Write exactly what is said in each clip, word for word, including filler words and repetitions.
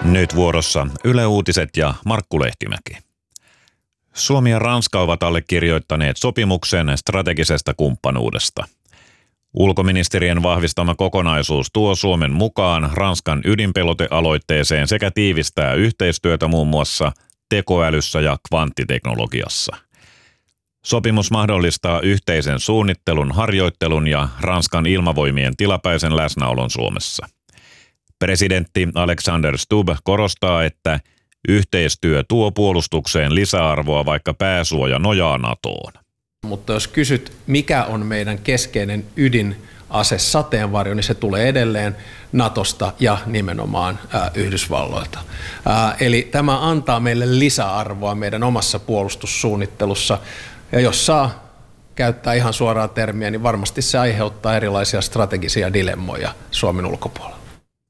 Nyt vuorossa Yle Uutiset ja Markku Lehtimäki. Suomi ja Ranska ovat allekirjoittaneet sopimuksen strategisesta kumppanuudesta. Ulkoministerien vahvistama kokonaisuus tuo Suomen mukaan Ranskan ydinpelotealoitteeseen sekä tiivistää yhteistyötä muun muassa tekoälyssä ja kvanttiteknologiassa. Sopimus mahdollistaa yhteisen suunnittelun, harjoittelun ja Ranskan ilmavoimien tilapäisen läsnäolon Suomessa. Presidentti Alexander Stubb korostaa, että yhteistyö tuo puolustukseen lisäarvoa, vaikka pääsuoja nojaa NATOon. Mutta jos kysyt, mikä on meidän keskeinen ydinase sateenvarjo, niin se tulee edelleen NATOsta ja nimenomaan ää, Yhdysvalloilta. Ää, eli tämä antaa meille lisäarvoa meidän omassa puolustussuunnittelussa. Ja jos saa käyttää ihan suoraa termiä, niin varmasti se aiheuttaa erilaisia strategisia dilemmoja Suomen ulkopuolella.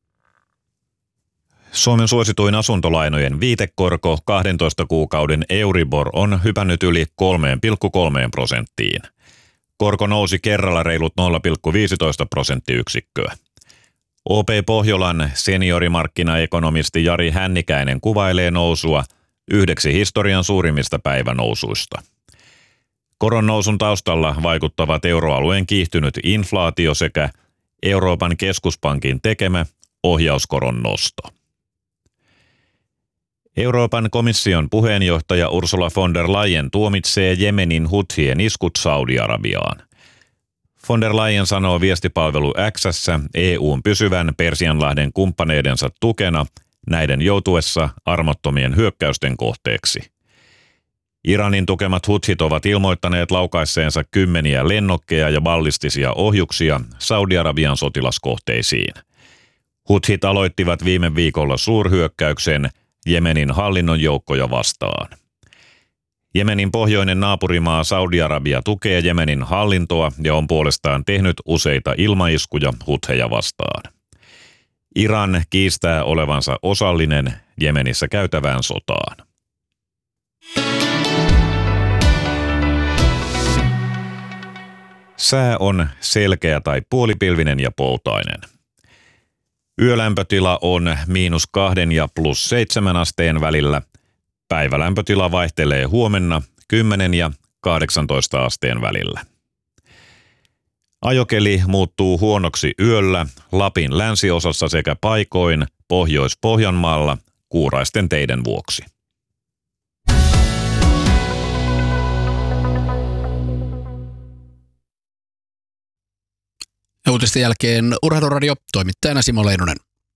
Suomen suosituin asuntolainojen viitekorko kahdentoista kuukauden Euribor on hypännyt yli kolme pilkku kolme prosenttiin. Korko nousi kerralla reilut nolla pilkku viisitoista prosenttiyksikköä. O P Pohjolan seniorimarkkinaekonomisti Jari Hännikäinen kuvailee nousua yhdeksi historian suurimmista päivänousuista. Koron nousun taustalla vaikuttavat euroalueen kiihtynyt inflaatio sekä Euroopan keskuspankin tekemä ohjauskoron nosto. Euroopan komission puheenjohtaja Ursula von der Leyen tuomitsee Jemenin huthien iskut Saudi-Arabiaan. Von der Leyen sanoo viestipalvelu X:ssä E U:n pysyvän Persianlahden kumppaneidensa tukena näiden joutuessa armottomien hyökkäysten kohteeksi. Iranin tukemat huthit ovat ilmoittaneet laukaisseensa kymmeniä lennokkeja ja ballistisia ohjuksia Saudi-Arabian sotilaskohteisiin. Huthit aloittivat viime viikolla suurhyökkäyksen Jemenin hallinnon joukkoja vastaan. Jemenin pohjoinen naapurimaa Saudi-Arabia tukee Jemenin hallintoa ja on puolestaan tehnyt useita ilmaiskuja hutheja vastaan. Iran kiistää olevansa osallinen Jemenissä käytävään sotaan. Sää on selkeä tai puolipilvinen ja poutainen. Yölämpötila on miinus kahden ja plus seitsemän asteen välillä. Päivälämpötila vaihtelee huomenna kymmenen ja kahdeksantoista asteen välillä. Ajokeli muuttuu huonoksi yöllä Lapin länsiosassa sekä paikoin Pohjois-Pohjanmaalla kuuraisten teiden vuoksi. Uutisten jälkeen Urheiluradio, toimittajana Simo Leinonen.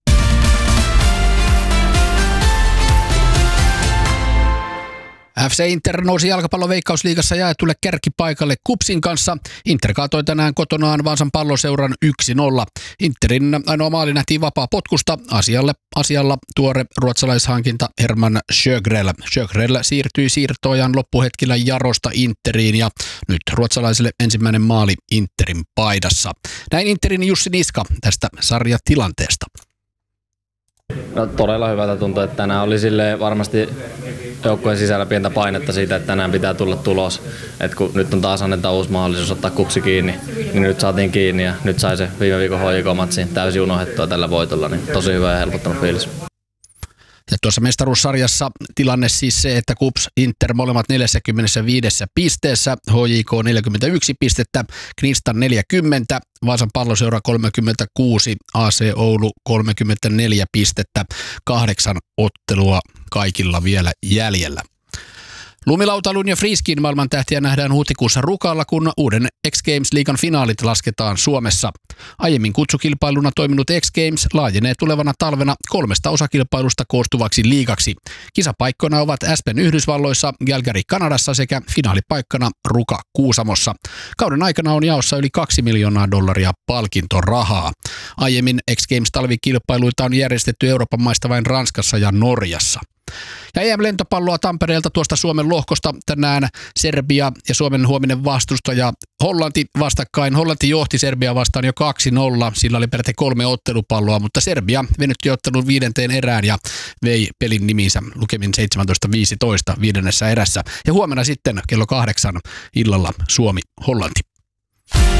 F C Inter nousi jalkapallon Veikkausliigassa jaetulle kärkipaikalle KuPSin kanssa. Inter kaatoi tänään kotonaan Vaasan Palloseuran yksi nolla. Interin ainoa maali nähtiin vapaa potkusta. Asialle, asialla tuore ruotsalaishankinta Herman Sjögrell. Sjögrell siirtyi siirtoajan loppuhetkillä Jarosta Interiin ja nyt ruotsalaiselle ensimmäinen maali Interin paidassa. Näin Interin Jussi Niska tästä sarjatilanteesta. No, todella hyvältä tuntuu, että tänään oli silleen varmasti joukkueen sisällä pientä painetta siitä, että tänään pitää tulla tulos. Et kun nyt on taas annetaan uusi mahdollisuus ottaa KuPS kiinni, niin nyt saatiin kiinni ja nyt sai se viime viikon H J K-matsiin täysin unohdettua tällä voitolla. Niin tosi hyvä ja helpottanut fiilis. Ja tuossa mestaruussarjassa tilanne siis se, että KuPS Inter molemmat neljäkymmentäviisi pisteessä, H J K neljäkymmentäyksi pistettä, Knistan neljäkymmentä, Vaasan Palloseura kolmekymmentäkuusi, A C Oulu kolmekymmentäneljä pistettä, kahdeksan ottelua kaikilla vielä jäljellä. Lumilautailun ja freeskin maailmantähtiä nähdään huhtikuussa Rukalla, kun uuden X Games-liigan finaalit lasketaan Suomessa. Aiemmin kutsukilpailuna toiminut X Games laajenee tulevana talvena kolmesta osakilpailusta koostuvaksi liigaksi. Kisapaikkoina ovat Aspen Yhdysvalloissa, Calgary Kanadassa sekä finaalipaikkana Ruka Kuusamossa. Kauden aikana on jaossa yli kaksi miljoonaa dollaria palkintorahaa. Aiemmin X Games-talvikilpailuita on järjestetty Euroopan maista vain Ranskassa ja Norjassa. Ja E M-lentopalloa Tampereelta tuosta Suomen lohkosta tänään Serbia ja Suomen huominen vastustaja Hollanti vastakkain. Hollanti johti Serbia vastaan jo kaksi nolla, sillä oli peräti kolme ottelupalloa, mutta Serbia venytti ottelun viidenteen erään ja vei pelin niminsä lukemin seitsemäntoista viisitoista viidennessä erässä. Ja huomenna sitten kello kahdeksan illalla Suomi-Hollanti.